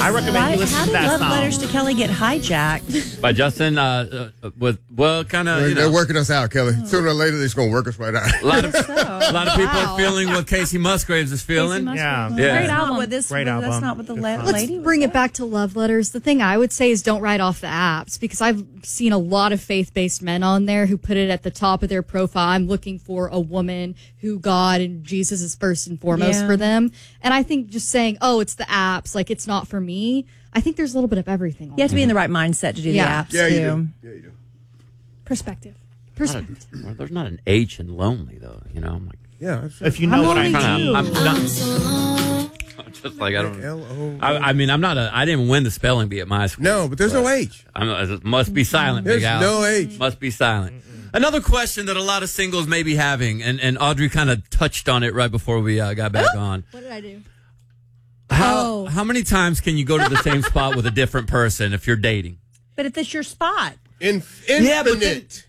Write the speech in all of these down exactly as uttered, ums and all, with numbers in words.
I recommend Why, you listen how to did that Love song. Letters to Kelly get hijacked? By Justin, uh, uh, with well, kind of. They're, You know, they're working us out, Kelly. Sooner or later, they're just going to work us right out. a lot of So, a lot of people wow. are feeling what Casey Musgraves is feeling. Casey Yeah. Musgraves. Yeah. Great That's Not album. what this, Great that's album. not what the Good la- song. Let's lady bring was it back to love letters. The thing I would say is don't write off the apps because I've seen a lot of faith-based men on there who put it at the top of their profile. I'm looking for a woman who God and Jesus is first and foremost Yeah. for them. And I think just saying, oh, it's the apps, like it's not for me. I think there's a little bit of everything on You have to be in there. the right mindset to do Yeah. the apps, Yeah, you too. do. Yeah, you do. Perspective. Perspective. Well, there's not an H in lonely though. You know, I'm like, Yeah. That's If you know I'm what I only mean. two. I'm, I'm not. I'm just like I don't. L O. I, I mean, I'm not a. I didn't win the spelling bee at my school. No, but there's no H. I'm, it must be silent. There's Big Al. no H. Must be silent. Another question that a lot of singles may be having, and, and Audrey kind of touched on it right before we uh, got back on. What did I do? How Oh. how many times can you go to the same spot with a different person if you're dating? But if it's your spot. In, Yeah, but then- infinite.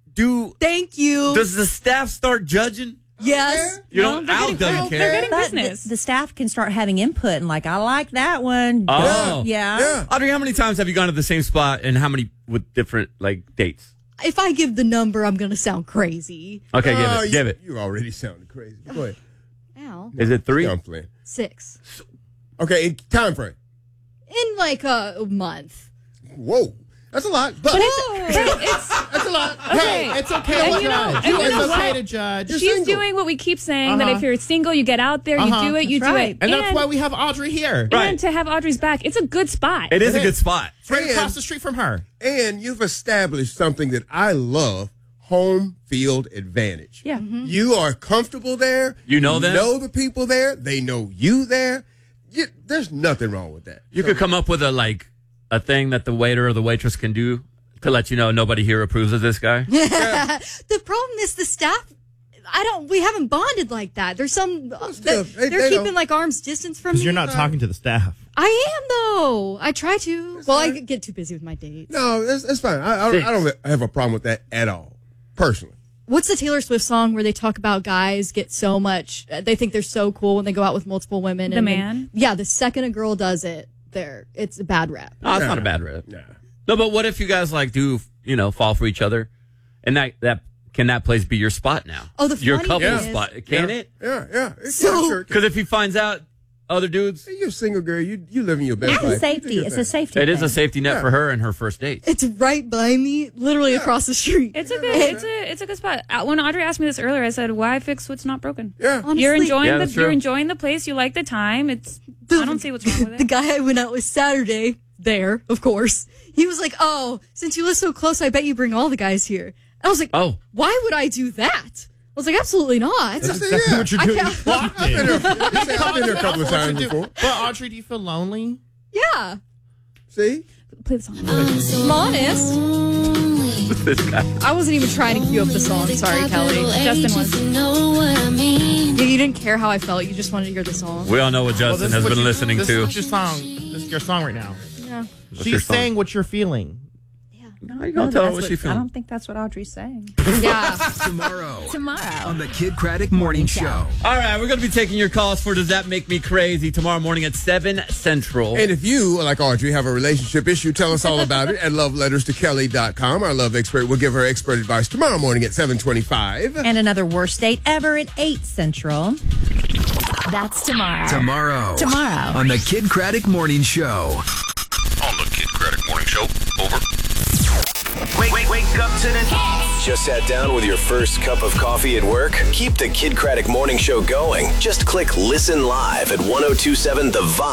Do Thank you. does the staff start judging? yes. You No, don't. they're Al getting- doesn't they're care. getting- But business. The, the staff can start having input and like, I like that one. Oh. Yeah. Yeah. Audrey, how many times have you gone to the same spot, and how many with different like dates? If I give the number, I'm going to sound crazy. Okay, Oh, give it. you, Give it. You already sounded crazy. Go ahead. Ow. Is it three? Yeah, I'm playing. Six. Okay, in time frame. In like a month. Whoa. That's a lot. But, But it's, but it's that's a lot. okay. Hey, it's okay And to you know- judge. and you It's know okay what? to judge. You're She's single. doing what we keep saying that Uh-huh. if you're single, you get out there, Uh-huh. you do it, you That's do right. it. And that's why we have Audrey here. Right. And to have Audrey's back, it's a good spot. It is a It good is. spot. Right And- across the street from her. And you've established something that I love, home field advantage. Yeah. You are comfortable there. You know them? know the people there. They know you there. You, there's nothing wrong with that. You could come up with a like a thing that the waiter or the waitress can do to let you know nobody here approves of this guy. The problem is the staff. I don't. We haven't bonded like that. There's some. still, they, they- they're they keeping don't. like arm's distance from Because me. you're not talking to the staff. I am though. I try to. Well, I fine. get too busy with my dates. No, that's, that's fine. I, I, don't, I don't have a problem with that at all, personally. What's the Taylor Swift song where they talk about guys get so much? uh, They think they're so cool when they go out with multiple women. The and then- Man? yeah, the second a girl does it, there it's a bad rap. Oh, it's Nah. not a bad rip. Nah. No, but what if you guys like do you know fall for each other, and that that can that place be your spot now? Oh, the your funny couple thing is- spot, can yeah. it? Yeah, yeah. It's So- yeah, sure. Because if he finds out other dudes, Hey, you're a single girl. You you living your best It's life. a You do safety. your It's thing. a safety. it is a thing. safety net Yeah. for her and her first date. It's right by me, literally across the street. It's a good. It's a. It's a good spot. Uh, When Audrey asked me this earlier, I said, "Why fix what's not broken?" Yeah. Honestly, You're enjoying Yeah, the. that's You're true. enjoying the place. You like the time. It's. The- I don't see what's wrong with The it. guy I went out with Saturday, there, of course, he was like, "Oh, since you live so close, I bet you bring all the guys here." And I was like, Oh. why would I do that?" I was like, "Absolutely not." That's Exactly yeah. what you're I doing. can't- You blocked I've been it. there, I've been there a couple of times before. But Audrey, do you feel lonely? Yeah, See? Play the song. I'm honest. This guy. I wasn't even trying to cue up the song. Sorry, Kelly. Justin was. You, you didn't care how I felt. You just wanted to hear the song. We all know what Well, Justin this is has what been you- listening this to. is your song. This is your song right now. Yeah. What's your She's song? saying what you're feeling. How you No, gonna tell her that's what she I feeling? don't think that's what Audrey's saying. Yeah. Tomorrow Tomorrow. on the Kid Craddock Morning Show. All right, we're going to be taking your calls for Does That Make Me Crazy tomorrow morning at seven Central. And if you, like Audrey, have a relationship issue, tell us all about it at love letters to kelly dot com. Our love expert will give her expert advice tomorrow morning at seven twenty-five. And another worst date ever at eight Central. That's tomorrow. Tomorrow. Tomorrow. On the Kid Craddock Morning Show. On the Kid Craddock Morning Show. Over. Wake, wake, wake up to the Just sat down with your first cup of coffee at work? Keep the Kid Craddock Morning Show going. Just click Listen Live at ten twenty-seven The Vibe.